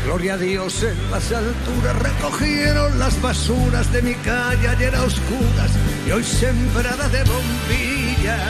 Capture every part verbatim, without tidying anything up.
Gloria a Dios en las alturas, recogieron las basuras de mi calle ayer a oscuras y hoy sembrada de bombillas.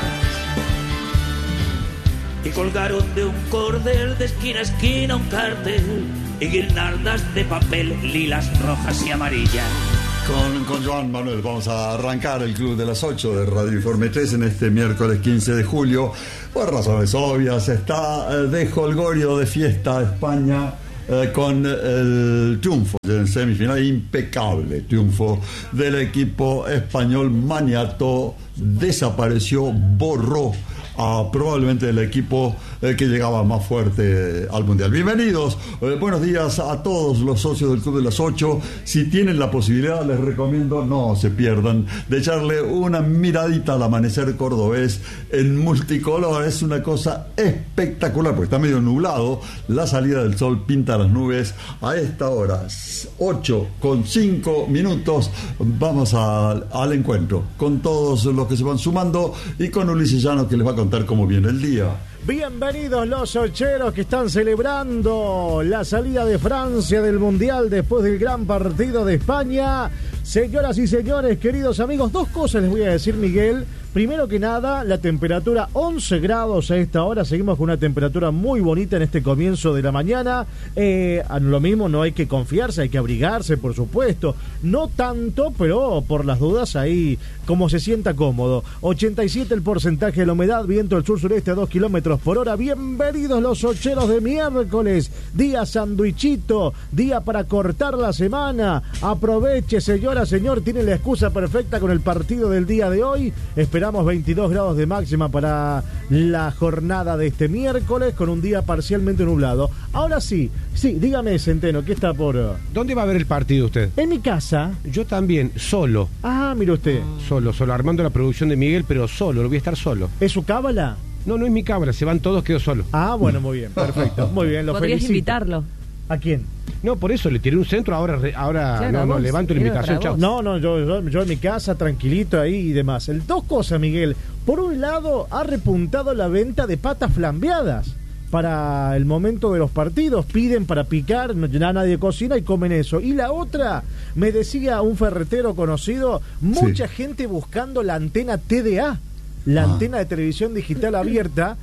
Y colgaron de un cordel de esquina a esquina un cartel y guirnaldas de papel lilas, rojas y amarillas. Con, con Joan Manuel vamos a arrancar el Club de las ocho de Radio Informe tres en este miércoles quince de julio. Por razones obvias, está eh, de jolgorio, de fiesta España, eh, con el triunfo en semifinal, impecable triunfo del equipo español. Maniato desapareció, borró a probablemente el equipo eh, que llegaba más fuerte al Mundial. Bienvenidos, eh, buenos días a todos los socios del Club de las ocho. Si tienen la posibilidad, les recomiendo, no se pierdan, de echarle una miradita al amanecer cordobés en multicolor. Es una cosa espectacular, porque está medio nublado, la salida del sol pinta las nubes. A esta hora, ocho con cinco minutos, vamos a, al encuentro con todos los que se van sumando y con Ulises Llano, que les va a contar cómo viene el día. Bienvenidos los ocheros que están celebrando la salida de Francia del Mundial después del gran partido de España. Señoras y señores, queridos amigos, dos cosas les voy a decir, Miguel. Primero que nada, la temperatura once grados a esta hora. Seguimos con una temperatura muy bonita en este comienzo de la mañana. Eh, lo mismo, no hay que confiarse, hay que abrigarse, por supuesto. No tanto, pero por las dudas ahí, como se sienta cómodo. ochenta y siete el porcentaje de la humedad, viento del sur-sureste a dos kilómetros por hora. Bienvenidos los ocheros de miércoles. Día sandwichito, día para cortar la semana. Aproveche, señora, señor, tiene la excusa perfecta con el partido del día de hoy. Esperamos veintidós grados de máxima para la jornada de este miércoles, con un día parcialmente nublado. Ahora sí, sí, dígame, Centeno, ¿qué está por...? ¿Dónde va a ver el partido usted? En mi casa. Yo también, solo. Ah, mire usted. Solo, solo, armando la producción de Miguel, pero solo, lo voy a estar solo. ¿Es su cábala? No, no es mi cábala, se van todos, quedo solo. Ah, bueno, muy bien, perfecto, muy bien, lo ¿Podrías felicito. invitarlo? ¿A quién? No, por eso le tiré un centro, ahora ahora Claro, no, no, vos, levanto la era invitación, para chao. vos. No, no, yo, yo, yo en mi casa, tranquilito ahí y demás. El, dos cosas, Miguel. Por un lado, ha repuntado la venta de patas flambeadas para el momento de los partidos. Piden para picar, no, ya nadie cocina y comen eso. Y la otra, me decía un ferretero conocido, mucha sí. gente buscando la antena T D A, la ah. antena de televisión digital abierta,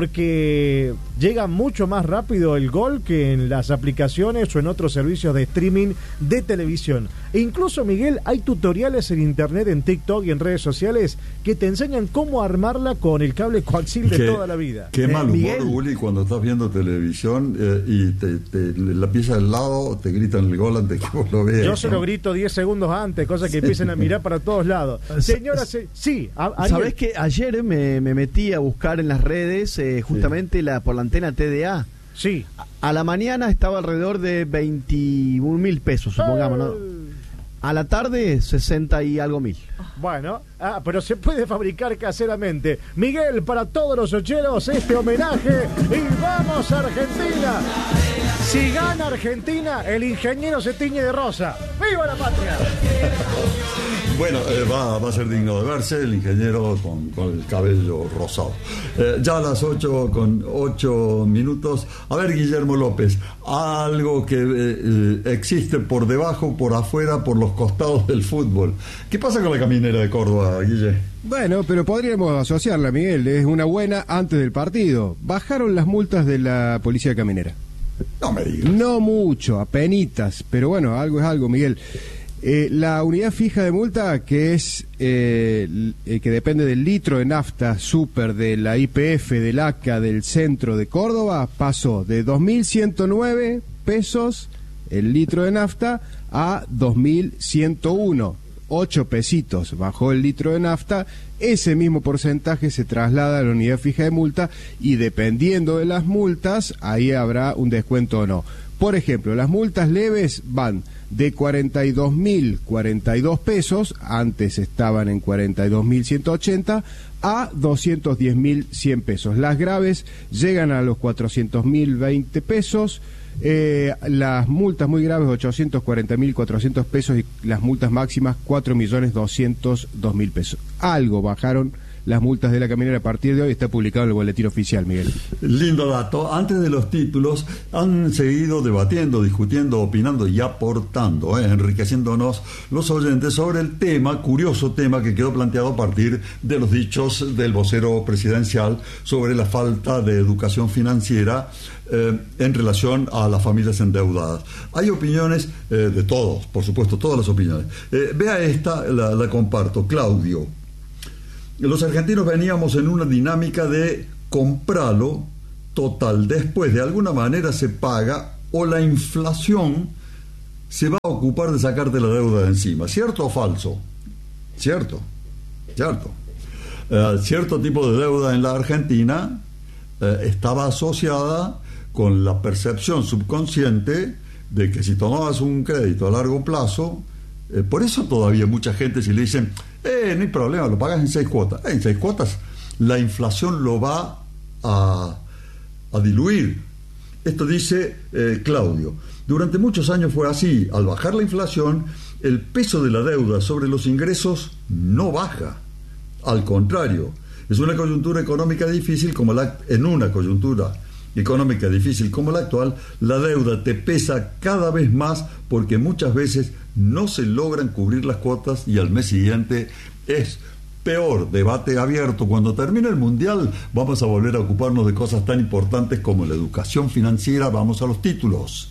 porque llega mucho más rápido el gol que en las aplicaciones o en otros servicios de streaming de televisión. E incluso, Miguel, hay tutoriales en internet, en TikTok y en redes sociales que te enseñan cómo armarla con el cable coaxil de qué, toda la vida. Qué eh, mal humor, Miguel, Uli, cuando estás viendo televisión eh, y te, te, la pieza al lado, te gritan el gol antes que vos lo veas. Yo se lo grito diez segundos antes, cosa que empiecen a mirar para todos lados. Señora, se, sí, a, ¿sabés que ayer me, me metí a buscar en las redes eh, justamente sí. la por la antena T D A? Sí. A, a la mañana estaba alrededor de veintiún mil pesos, supongamos, ¿no? A la tarde, sesenta y algo mil. Bueno, ah, pero se puede fabricar caseramente. Miguel, para todos los ocheros, este homenaje. Y vamos a Argentina. Si gana Argentina, el ingeniero se tiñe de rosa. ¡Viva la patria! Bueno, eh, va, va a ser digno de verse el ingeniero con, con el cabello rosado. Eh, ya a las ocho con ocho minutos. A ver, Guillermo López, algo que eh, existe por debajo, por afuera, por los costados del fútbol. ¿Qué pasa con la caminera de Córdoba, Guille? Bueno, pero podríamos asociarla, Miguel. Es una buena antes del partido. Bajaron las multas de la policía caminera. No me digas. No mucho, apenitas, pero bueno, algo es algo, Miguel. Eh, la unidad fija de multa, que es eh, eh, que depende del litro de nafta super de la Y P F, del A C A, del centro de Córdoba, pasó de dos mil ciento nueve pesos el litro de nafta a dos mil ciento uno. ocho pesitos bajó el litro de nafta. Ese mismo porcentaje se traslada a la unidad fija de multa y dependiendo de las multas, ahí habrá un descuento o no. Por ejemplo, las multas leves van de cuarenta y dos mil cuarenta y dos pesos, antes estaban en cuarenta y dos mil ciento ochenta, a doscientos diez mil cien pesos. Las graves llegan a los cuatrocientos mil veinte pesos, eh, las multas muy graves ochocientos cuarenta mil cuatrocientos pesos y las multas máximas cuatro millones doscientos dos mil pesos. Algo bajaron las multas de la caminera a partir de hoy. Está publicado en el boletín oficial, Miguel. Lindo dato. Antes de los títulos, han seguido debatiendo, discutiendo, opinando y aportando, eh, enriqueciéndonos los oyentes sobre el tema, curioso tema que quedó planteado a partir de los dichos del vocero presidencial sobre la falta de educación financiera eh, en relación a las familias endeudadas. Hay opiniones eh, de todos, por supuesto, todas las opiniones. Eh, vea esta, la, la comparto. Claudio: los argentinos veníamos en una dinámica de compralo, total, después de alguna manera se paga o la inflación se va a ocupar de sacarte la deuda de encima. ¿Cierto o falso? Cierto, cierto. Uh, cierto tipo de deuda en la Argentina uh, estaba asociada con la percepción subconsciente de que si tomabas un crédito a largo plazo, eh, por eso todavía mucha gente, si le dicen eh, no hay problema, lo pagas en seis cuotas, eh, en seis cuotas la inflación lo va a, a diluir. Esto dice eh, Claudio: durante muchos años fue así. Al bajar la inflación, el peso de la deuda sobre los ingresos no baja. Al contrario, es una coyuntura económica difícil como la, en una coyuntura económica difícil como la actual, la deuda te pesa cada vez más porque muchas veces no se logran cubrir las cuotas y al mes siguiente es peor. Debate abierto. Cuando termine el Mundial vamos a volver a ocuparnos de cosas tan importantes como la educación financiera. Vamos a los títulos.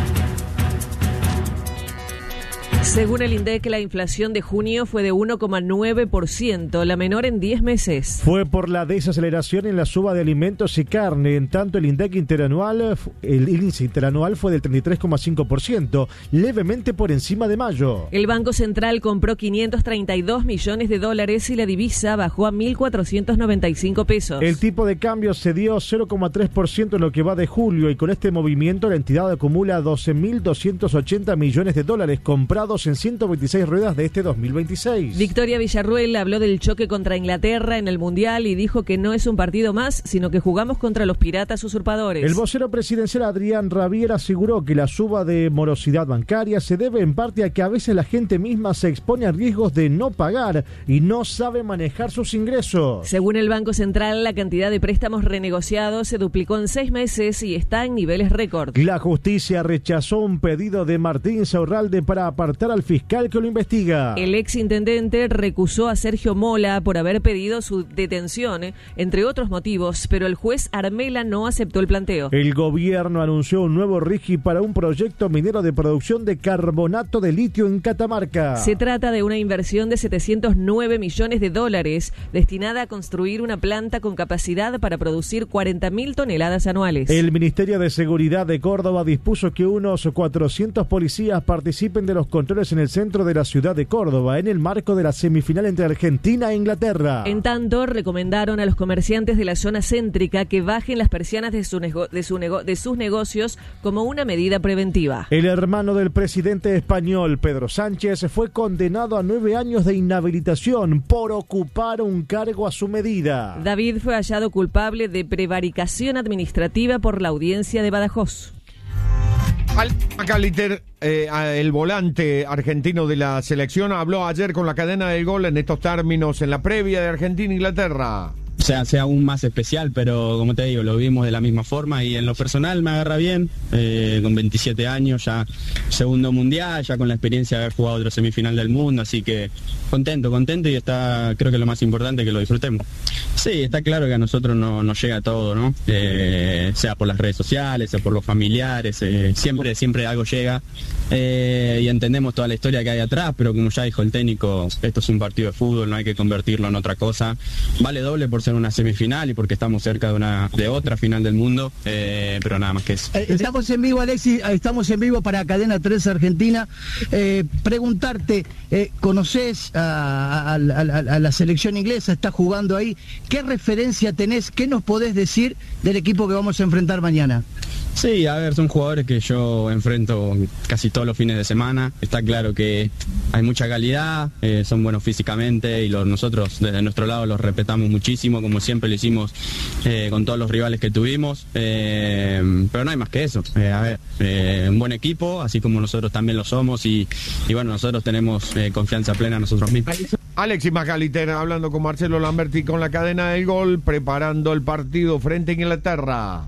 Según el INDEC, la inflación de junio fue de uno coma nueve por ciento, la menor en diez meses. Fue por la desaceleración en la suba de alimentos y carne. En tanto, el INDEC interanual, el índice interanual fue del treinta y tres coma cinco por ciento, levemente por encima de mayo. El Banco Central compró quinientos treinta y dos millones de dólares y la divisa bajó a mil cuatrocientos noventa y cinco pesos. El tipo de cambio cedió cero coma tres por ciento en lo que va de julio y con este movimiento la entidad acumula doce mil doscientos ochenta millones de dólares comprados en ciento veintiséis ruedas de este dos mil veintiséis. Victoria Villarruel habló del choque contra Inglaterra en el Mundial y dijo que no es un partido más, sino que jugamos contra los piratas usurpadores. El vocero presidencial Adrián Rabier aseguró que la suba de morosidad bancaria se debe en parte a que a veces la gente misma se expone a riesgos de no pagar y no sabe manejar sus ingresos. Según el Banco Central, la cantidad de préstamos renegociados se duplicó en seis meses y está en niveles récord. La justicia rechazó un pedido de Martín Saurralde para apartar al fiscal que lo investiga. El exintendente recusó a Sergio Mola por haber pedido su detención, entre otros motivos, pero el juez Armela no aceptó el planteo. El gobierno anunció un nuevo RIGI para un proyecto minero de producción de carbonato de litio en Catamarca. Se trata de una inversión de setecientos nueve millones de dólares destinada a construir una planta con capacidad para producir cuarenta mil toneladas anuales. El Ministerio de Seguridad de Córdoba dispuso que unos cuatrocientos policías participen de los controles en el centro de la ciudad de Córdoba en el marco de la semifinal entre Argentina e Inglaterra. En tanto, recomendaron a los comerciantes de la zona céntrica que bajen las persianas de, su nego- de, su nego- de sus negocios como una medida preventiva. El hermano del presidente español, Pedro Sánchez, fue condenado a nueve años de inhabilitación por ocupar un cargo a su medida. David fue hallado culpable de prevaricación administrativa por la audiencia de Badajoz. Macaliter, eh, el volante argentino de la selección, habló ayer con la cadena del gol en estos términos en la previa de Argentina-Inglaterra. O sea, sea aún más especial, pero como te digo, lo vimos de la misma forma y en lo personal me agarra bien, eh, con veintisiete años, ya segundo mundial, ya con la experiencia de haber jugado otro semifinal del mundo, así que contento, contento y está, creo que lo más importante es que lo disfrutemos. Sí, está claro que a nosotros no, nos llega todo, ¿no? Eh, sea por las redes sociales, sea por los familiares, eh, siempre, siempre algo llega eh, y entendemos toda la historia que hay atrás, pero como ya dijo el técnico, esto es un partido de fútbol, no hay que convertirlo en otra cosa. Vale doble por ser una semifinal y porque estamos cerca de una de otra final del mundo, eh, pero nada más que eso. Eh, estamos en vivo, Alexis, estamos en vivo para Cadena tres Argentina. Eh, preguntarte, eh, ¿conocés a, a, a, a la selección inglesa? ¿Estás jugando ahí? ¿Qué referencia tenés? ¿Qué nos podés decir del equipo que vamos a enfrentar mañana? Sí, a ver, son jugadores que yo enfrento casi todos los fines de semana. Está claro que hay mucha calidad, eh, son buenos físicamente y los, nosotros desde nuestro lado los respetamos muchísimo, como siempre lo hicimos eh, con todos los rivales que tuvimos. Eh, pero no hay más que eso. Eh, a ver, eh, un buen equipo, así como nosotros también lo somos y, y bueno, nosotros tenemos eh, confianza plena en nosotros mismos. Alexis McAllister hablando con Marcelo Lamberti con la cadena del gol, preparando el partido frente a Inglaterra.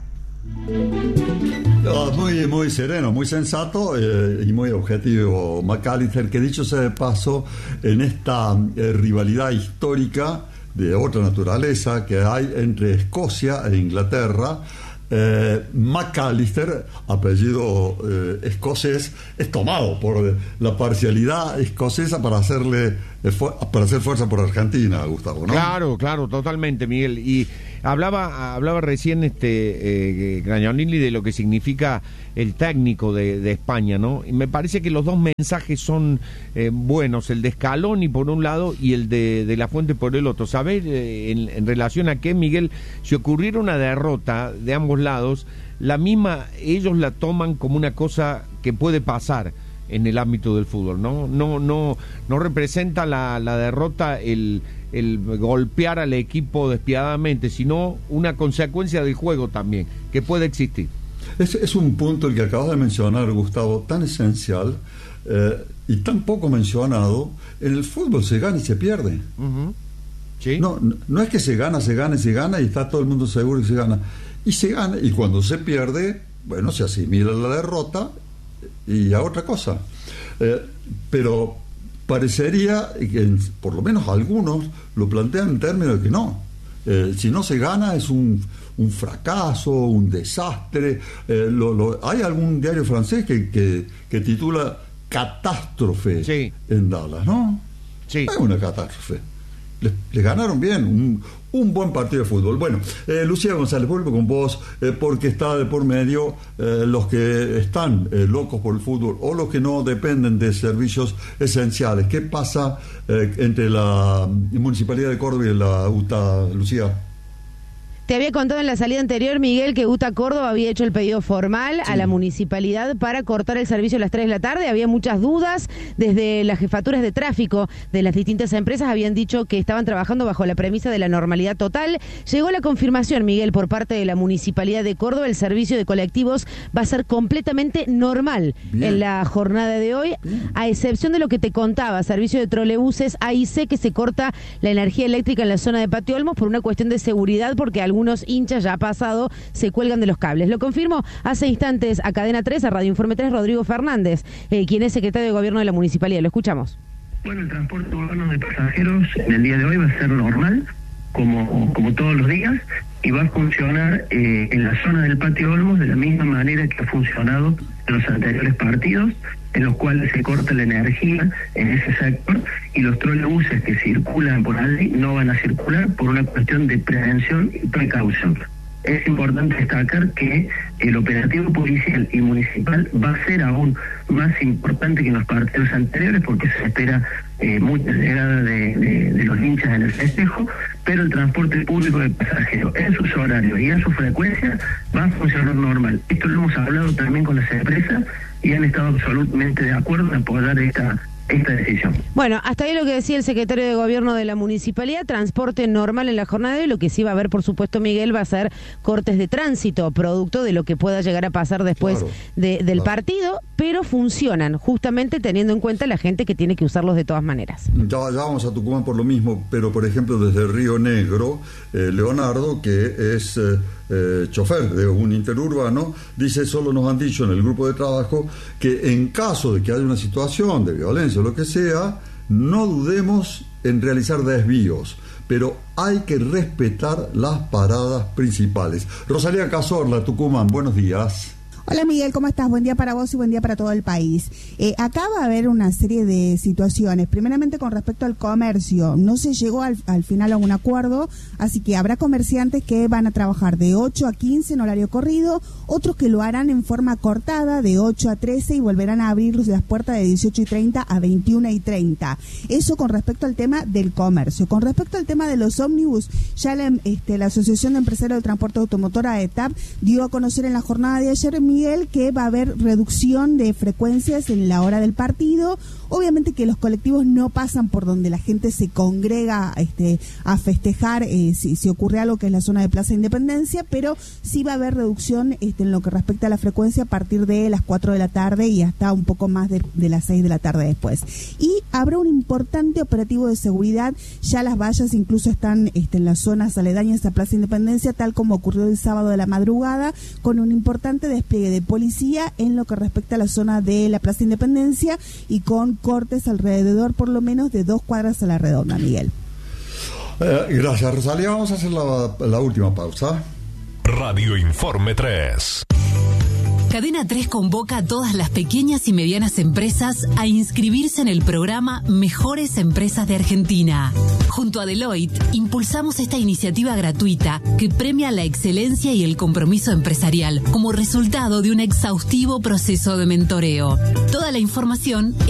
No, muy, muy sereno, muy sensato eh, y muy objetivo McAllister, que dicho sea de paso, en esta eh, rivalidad histórica de otra naturaleza que hay entre Escocia e Inglaterra, Eh, McAllister, apellido eh, escocés, es tomado por la parcialidad escocesa para hacerle eh, fu- para hacer fuerza por Argentina, Gustavo, ¿no? Claro, claro, totalmente, Miguel. Y hablaba hablaba recién este eh, Gragnolini de lo que significa el técnico de, de España, ¿no? Y me parece que los dos mensajes son eh, buenos, el de Scaloni por un lado y el de, de La Fuente por el otro. ¿Sabés eh, en, en relación a qué, Miguel? Si ocurriera una derrota de ambos lados, la misma, ellos la toman como una cosa que puede pasar en el ámbito del fútbol, ¿no? No, no, no representa la, la derrota el, el golpear al equipo despiadadamente, sino una consecuencia del juego también, que puede existir. Es, es un punto el que acabas de mencionar, Gustavo, tan esencial eh, y tan poco mencionado. En el fútbol se gana y se pierde. Uh-huh. ¿Sí? No, no, no es que se gana, se gana y se gana y está todo el mundo seguro que se gana. Y se gana, y cuando se pierde, bueno, se asimila la derrota y a otra cosa. Eh, pero parecería que por lo menos algunos lo plantean en términos de que no. Eh, si no se gana es un, un fracaso, un desastre. Eh, lo, lo, hay algún diario francés que, que, que titula Catástrofe sí. en Dallas, ¿no? Sí. No es una catástrofe. Le, le ganaron bien, un, un buen partido de fútbol. Bueno, eh, Lucía González, vuelvo con vos, eh, porque está de por medio eh, los que están eh, locos por el fútbol o los que no dependen de servicios esenciales. ¿Qué pasa eh, entre la Municipalidad de Córdoba y la U T A, Lucía? Te había contado en la salida anterior, Miguel, que U T A Córdoba había hecho el pedido formal sí. a la municipalidad para cortar el servicio a las tres de la tarde. Había muchas dudas. Desde las jefaturas de tráfico de las distintas empresas habían dicho que estaban trabajando bajo la premisa de la normalidad total. Llegó la confirmación, Miguel, por parte de la Municipalidad de Córdoba. El servicio de colectivos va a ser completamente normal Bien. en la jornada de hoy, Bien. a excepción de lo que te contaba, servicio de trolebuses. Ahí sé que se corta la energía eléctrica en la zona de Patio Olmos por una cuestión de seguridad, porque algunos Algunos hinchas ya ha pasado, se cuelgan de los cables. Lo confirmó hace instantes a Cadena tres, a Radio Informe tres, Rodrigo Fernández, eh, quien es secretario de Gobierno de la Municipalidad. Lo escuchamos. Bueno, el transporte urbano de pasajeros en el día de hoy va a ser normal, como, como todos los días, y va a funcionar eh, en la zona del Patio Olmos de la misma manera que ha funcionado en los anteriores partidos, en los cuales se corta la energía en ese sector, y los trolebuses que circulan por allí no van a circular por una cuestión de prevención y precaución. Es importante destacar que el operativo policial y municipal va a ser aún más importante que en los partidos anteriores, porque se espera eh, mucha llegada de, de, de los hinchas en el festejo, pero el transporte público de pasajeros en sus horarios y en su frecuencia va a funcionar normal. Esto lo hemos hablado también con las empresas y han estado absolutamente de acuerdo en apoyar esta esta decisión. Bueno, hasta ahí lo que decía el secretario de Gobierno de la Municipalidad, transporte normal en la jornada de hoy. Lo que sí va a haber, por supuesto, Miguel, va a ser cortes de tránsito, producto de lo que pueda llegar a pasar después claro, de, del claro. partido, pero funcionan, justamente teniendo en cuenta la gente que tiene que usarlos de todas maneras. Ya, ya vamos a Tucumán por lo mismo, pero por ejemplo desde Río Negro, eh, Leonardo, que es eh, eh, chofer de un interurbano, dice, solo nos han dicho en el grupo de trabajo que en caso de que haya una situación de violencia o lo que sea, no dudemos en realizar desvíos, pero hay que respetar las paradas principales. Rosalía Cazorla, Tucumán, buenos días. Hola Miguel, ¿cómo estás? Buen día para vos y buen día para todo el país. Eh, acá va a haber una serie de situaciones. Primeramente con respecto al comercio, no se llegó al, al final a un acuerdo, así que habrá comerciantes que van a trabajar de ocho a quince en horario corrido, otros que lo harán en forma cortada de ocho a trece y volverán a abrir las puertas de dieciocho y treinta a veintiuna y treinta. Eso con respecto al tema del comercio. Con respecto al tema de los ómnibus, ya la, este, la Asociación de Empresarios del Transporte Automotor, A E T A P, dio a conocer en la jornada de ayer, Miguel, que va a haber reducción de frecuencias en la hora del partido. Obviamente que los colectivos no pasan por donde la gente se congrega este, a festejar eh, si, si ocurre algo, que es la zona de Plaza Independencia, pero sí va a haber reducción este, en lo que respecta a la frecuencia a partir de las cuatro de la tarde y hasta un poco más de, de las seis de la tarde después. Y habrá un importante operativo de seguridad. Ya las vallas incluso están este, en las zonas aledañas a Plaza Independencia, tal como ocurrió el sábado de la madrugada, con un importante despliegue de policía en lo que respecta a la zona de la Plaza Independencia y con cortes alrededor por lo menos de dos cuadras a la redonda, Miguel. Eh, gracias, Rosalía. Vamos a hacer la, la última pausa. Radio Informe tres. Cadena tres convoca a todas las pequeñas y medianas empresas a inscribirse en el programa Mejores Empresas de Argentina. Junto a Deloitte, impulsamos esta iniciativa gratuita que premia la excelencia y el compromiso empresarial como resultado de un exhaustivo proceso de mentoreo. Toda la información